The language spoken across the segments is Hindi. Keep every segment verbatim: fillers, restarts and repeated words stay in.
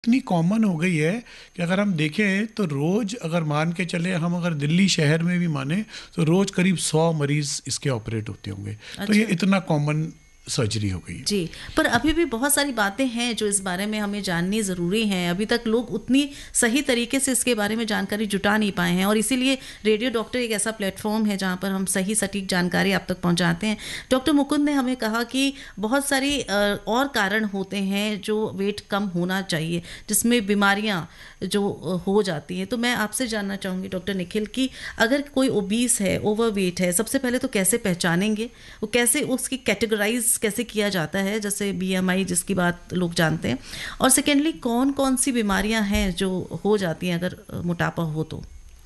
इतनी कॉमन हो गई है कि अगर हम देखें तो रोज़ अगर मान के चले, हम अगर दिल्ली शहर में भी माने तो रोज़ करीब सौ मरीज़ इसके ऑपरेट होते होंगे। तो ये अच्छा। इतना कॉमन सर्जरी हो गई है। जी, पर अभी भी बहुत सारी बातें हैं जो इस बारे में हमें जाननी ज़रूरी हैं। अभी तक लोग उतनी सही तरीके से इसके बारे में जानकारी जुटा नहीं पाए हैं और इसीलिए रेडियो डॉक्टर एक ऐसा प्लेटफॉर्म है जहाँ पर हम सही सटीक जानकारी आप तक पहुँचाते हैं। डॉक्टर मुकुंद ने हमें कहा कि बहुत सारी अ, और कारण होते हैं जो वेट कम होना चाहिए, जिसमें बीमारियाँ जो अ, हो जाती हैं। तो मैं आपसे जानना चाहूँगी डॉक्टर निखिल कि अगर कोई ओबीस है, ओवरवेट है, सबसे पहले तो कैसे पहचानेंगे? वो कैसे उसकी कैटेगराइज कैसे किया जाता है, जैसे बीएमआई जिसकी बात लोग जानते हैं, और सेकेंडली कौन कौन सी बीमारियां हैं जो हो जाती हैं अगर मोटापा हो तो?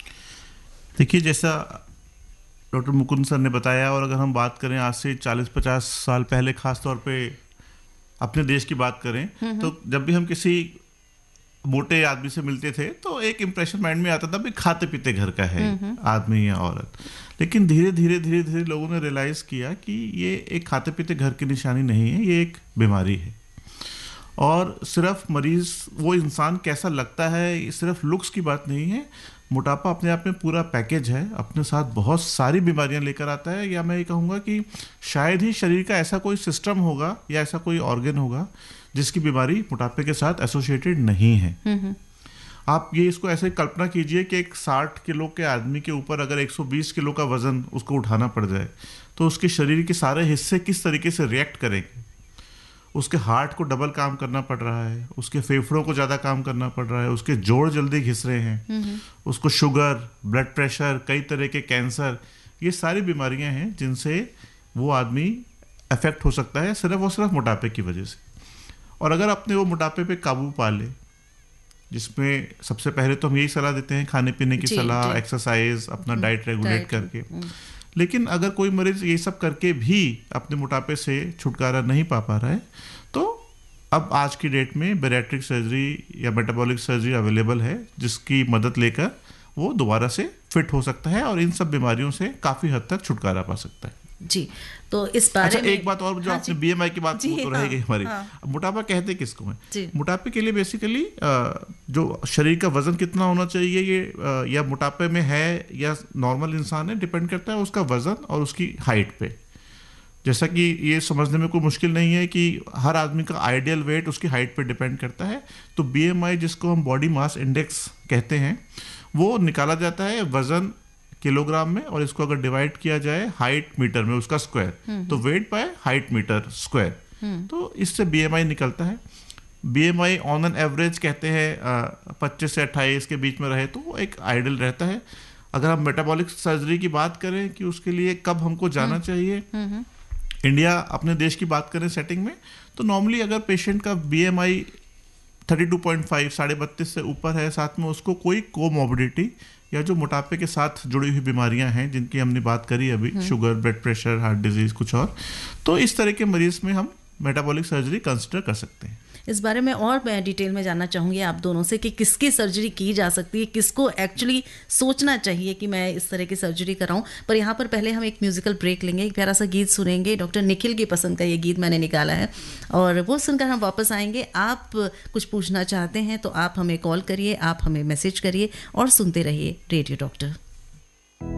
देखिए, जैसा डॉक्टर मुकुंद सर ने बताया, और अगर हम बात करें आज से चालीस पचास साल पहले, खास तौर पे अपने देश की बात करें, तो जब भी हम किसी मोटे आदमी से मिलते थे तो एक इम्प्रेशन माइंड में आता था भी खाते पीते घर का है आदमी या औरत। लेकिन धीरे धीरे धीरे धीरे लोगों ने रियलाइज़ किया कि ये एक खाते पीते घर की निशानी नहीं है, ये एक बीमारी है। और सिर्फ मरीज़ वो इंसान कैसा लगता है, सिर्फ लुक्स की बात नहीं है। मोटापा अपने आप में पूरा पैकेज है, अपने साथ बहुत सारी बीमारियां लेकर आता है। या मैं ये कहूँगा कि शायद ही शरीर का ऐसा कोई सिस्टम होगा या ऐसा कोई ऑर्गन होगा जिसकी बीमारी मोटापे के साथ एसोसिएटेड नहीं है। आप ये इसको ऐसे कल्पना कीजिए कि एक साठ किलो के आदमी के ऊपर अगर एक सौ बीस किलो का वजन उसको उठाना पड़ जाए तो उसके शरीर के सारे हिस्से किस तरीके से रिएक्ट करेंगे। उसके हार्ट को डबल काम करना पड़ रहा है, उसके फेफड़ों को ज़्यादा काम करना पड़ रहा है, उसके जोड़ जल्दी घिस रहे हैं, उसको शुगर, ब्लड प्रेशर, कई तरह के कैंसर, ये सारी बीमारियां हैं जिनसे वो आदमी अफेक्ट हो सकता है सिर्फ और सिर्फ मोटापे की वजह से। और अगर अपने वो मोटापे पे काबू पा ले, जिसमें सबसे पहले तो हम यही सलाह देते हैं, खाने पीने की सलाह, एक्सरसाइज, अपना डाइट रेगुलेट करके। लेकिन अगर कोई मरीज ये सब करके भी अपने मोटापे से छुटकारा नहीं पा पा रहा है तो अब आज की डेट में बैरिएट्रिक सर्जरी या मेटाबॉलिक सर्जरी अवेलेबल है, जिसकी मदद लेकर वो दोबारा से फिट हो सकता है और इन सब बीमारियों से काफ़ी हद तक छुटकारा पा सकता है। जी, तो इस बारे अच्छा, में एक बात और, जो हाँ आपने बीएमआई की बात वो तो रह गई हमारी। हाँ। मोटापा कहते किसको है? मोटापे के लिए बेसिकली जो शरीर का वजन कितना होना चाहिए ये या मोटापे में है या नॉर्मल इंसान है, डिपेंड करता है उसका वजन और उसकी हाइट पे। जैसा कि ये समझने में कोई मुश्किल नहीं है कि हर आदमी का आइडियल वेट उसकी हाइट पे डिपेंड करता है। तो बीएमआई, जिसको हम बॉडी मास इंडेक्स कहते हैं, वो निकाला जाता है वजन किलोग्राम में, और इसको अगर डिवाइड किया जाए हाइट मीटर में, उसका स्क्वायर, तो weight by height metre square, तो इससे बीएमआई निकलता है। बीएमआई ऑन एन एवरेज कहते हैं पच्चीस से अट्ठाईस के बीच में रहे तो वो एक आइडियल रहता है। अगर हम मेटाबॉलिक सर्जरी की बात करें कि उसके लिए कब हमको जाना चाहिए, इंडिया अपने देश की बात करें सेटिंग में, तो नॉर्मली अगर पेशेंट का बीएमआई बत्तीस पॉइंट पाँच, साढ़े बत्तीस से ऊपर है, साथ में उसको कोई कोमॉर्बिडिटी या जो मोटापे के साथ जुड़ी हुई बीमारियां हैं जिनकी हमने बात करी अभी, sugar, blood pressure, heart disease, कुछ और, तो इस तरह के मरीज में हम मेटाबॉलिक सर्जरी कंसिडर कर सकते हैं। इस बारे में और मैं डिटेल में जानना चाहूँगी आप दोनों से कि किसकी सर्जरी की जा सकती है, किसको एक्चुअली सोचना चाहिए कि मैं इस तरह की सर्जरी कराऊं। पर यहाँ पर पहले हम एक म्यूजिकल ब्रेक लेंगे, एक प्यारा सा गीत सुनेंगे। डॉक्टर निखिल की पसंद का ये गीत मैंने निकाला है और वो सुनकर हम वापस आएंगे। आप कुछ पूछना चाहते हैं तो आप हमें कॉल करिए, आप हमें मैसेज करिए और सुनते रहिए रेडियो डॉक्टर।